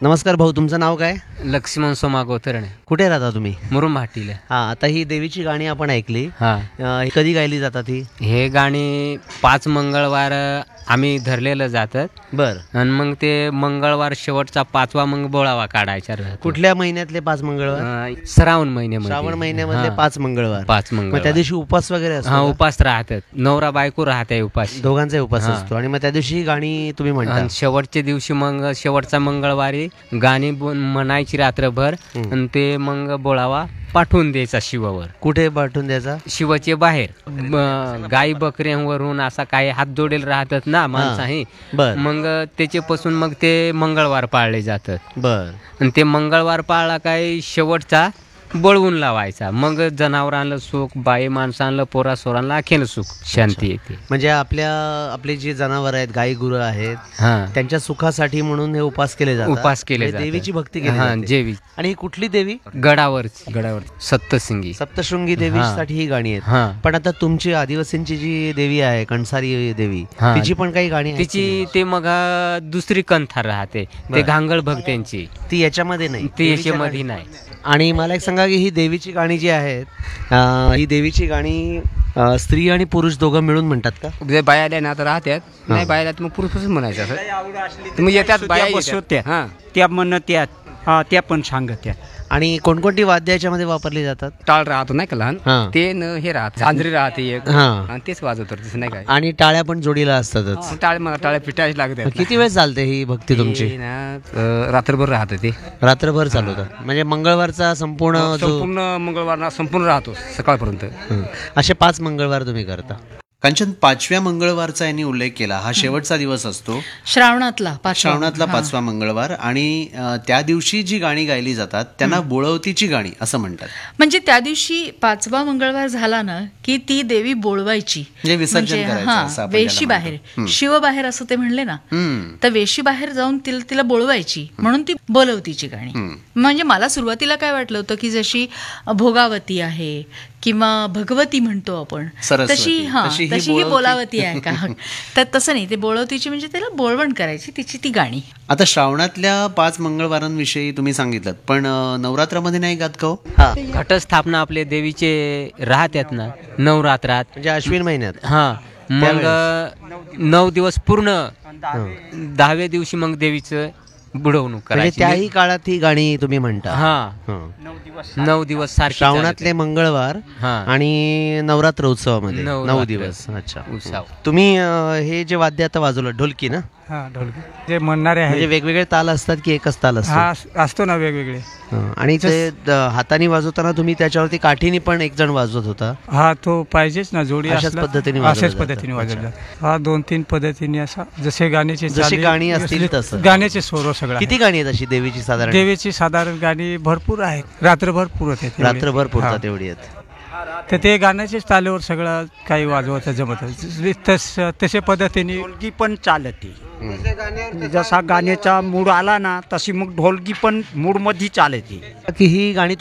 नमस्कार भाऊ, तुमचं नाव काय? लक्ष्मण सोमा गोतरणे, कुठे राहता तुम्ही? मुरुम भाटीला. हां, आता ही देवीची गाणी आपण ऐकली. हा, ही कधी गायली जातात ही? हे गाणी 5 मंगळवार आम्ही धरलेलं जातात. बर. आणि मग ते मंगळवार शेवटचा 5वा मग बोळावा काढायचा राहतो. कुठल्या महिन्यातले 5 मंगळवार? श्रावण महिन्यामध्ये. श्रावण महिन्यामधले हा, 5 मंगळवार. 5 मग त्या मंगळवार. दिवशी उपास वगैरे असतो हा, का? उपास राहतात. नवरा बायको राहते उपास. दोघांचा उपास हा. असतो आणि मग त्या दिवशी ही गाणी तुम्ही म्हणता. आणि शेवटच्या दिवशी मग शेवटचा मंगळवारी गाणी म्हणायची रात्रभर. आणि ते मग बोळावा पाठवून द्यायचा शिवावर. कुठे पाठवून द्यायचा? शिवाचे बाहेर. गाई बकऱ्यांवरून असा काही हात जोडेल राहतात ना माणसाही. बर मग त्याच्यापासून मग ते मंगळवार पाळले जातात. बर. आणि ते मंगळवार पाळला काय शेवटचा बळवून लावायचा. मग जनावरांना सुख, बाई माणसांना, पोरा सोरांना अखेल सुख, शांती येते. म्हणजे आपले जे जनावर आहेत, गाई गुरं आहेत, हा, त्यांच्या सुखासाठी म्हणून हे उपास केले जातात. उपास केले म्हणजे जातात. देवीची भक्ती केली हा, जाते. जेवी. आणि ही कुठली देवी? गडावर सप्तसिंगी. सप्तशृंगी देवीसाठी ही गाणी आहेत. हा, पण आता तुमची आदिवासींची जी देवी आहे, कणसारी देवी, हा. तिची पण काही गाणी आहेत की तिची ते मग दुसरी कंथा राहते. ते बरं. घांगळ भक्त्यांची. ती याच्यामध्ये नाही? ती देवीच्या याच्यामध्ये गाणी- नाही. आणि मला एक सांगा की ही देवीची गाणी जी आहेत, ही देवीची गाणी स्त्री आणि पुरुष दोघं मिळून म्हणतात का? जे बाया आल्या ना आता राहत्यात, नाही बाया आल्या तर मग पुरुषच म्हणायचं असं. तर मग येतात बाया येतात. हां, त्या म्हणत्यात, हा त्या पण सांगत्यात. आणि कोणकोणती वाद्य याच्यामध्ये वापरली जातात? टाळ राहतो नाही का लहान, हां. ते न हे राहत झांजरी राहते एक, हां. आणि तेच वाजवतो तसं नाही काय. आणि टाळ्या पण जोडीला असतातच. टाळ मला टाळ्या पिटायला लागतात. किती वेळ चालते ही भक्ती तुमची? ते ना रात्रभर राहतं ते. रात्रभर चालवतात म्हणजे मंगळवारचा संपूर्ण जो संपूर्ण मंगळवार संपूर्ण राहतो सकाळपर्यंत. असे 5 मंगळवार तुम्ही करता. कांचन, 5व्या मंगळवारचा यांनी उल्लेख केला. हा शेवटचा दिवस असतो श्रावणातला 5वा मंगळवार. आणि त्या दिवशी जी गाणी गायली जातात त्यांना बोळवतीची गाणी असं म्हणतात. म्हणजे त्या दिवशी 5वा मंगळवार झाला ना की ती देवी बोलवायची. म्हणजे विसर्जन करायचं असं आपण वेशी ज्याला बाहेर, म्हणतो. शिव बाहेर असं ते म्हणले ना, तर वेशी बाहेर जाऊन तिला बोलवायची, म्हणून ती बोलवतीची गाणी. म्हणजे मला सुरुवातीला काय वाटलं होतं की जशी भोगावती आहे किंवा भगवती म्हणतो आपण, तशी ही बोलावती आहे का? तर तसं नाही, ते बोलवतीची म्हणजे त्याला बोलवण करायची तिची ती गाणी. आता श्रावणातल्या 5 मंगळवारांविषयी तुम्ही सांगितलं, पण नवरात्रामध्ये नाही गात का हो? घटस्थापना आपले देवीचे राहतात ना नवरात्रात. म्हणजे अश्विन महिन्यात. हा, मग 9 दिवस पूर्ण 10व्या दिवशी मग देवीचं बुडवणूक म्हणजे करायची. त्याही काळात ही गाणी तुम्ही म्हणता. हा, 9 दिवस सारखी श्रावणातले मंगळवार हा. आणि नवरात्र उत्सवामध्ये 9 नवरात्र दिवस. अच्छा. उत्सव. तुम्ही हे जे वाद्य आता वाजवलं, ढोलकी ना? हा, ढोलकी जे म्हणणारे म्हणजे आहे, वेगवेगळे ताल असतात की एकच ताल असतो? हा असतो ना वेगवेगळे. आणि ते हाताने वाजवताना तुम्ही त्याच्यावरती काठीने पण एक जण वाजवत होता. हा, तो पाहिजेच ना जोडी. अशाच असला- पद्धतीने वाजवलं अशाच जातं. पद्धतीने वाजवलं जातं. हा 2-3 पद्धतीने असा जसे गाण्याचे जशी गाणी असतील तसं. गाण्याचे स्वर सगळं किती आहे. गाणी आहेत अशी देवीची साधारण? देवीची साधारण गाणी भरपूर आहेत, रात्रभर पुरत आहेत. रात्रभर पुरतात हा. तेवढी आहेत. तर ते गाण्याच्याच तालेवर सगळं काही वाजवत जमत. तसे पद्धतीने ढोलकी पण चालते. जसा गाण्याचा मूड आला ना तशी मग ढोलकी पण मूड मध्ये चालते. की ही गाणी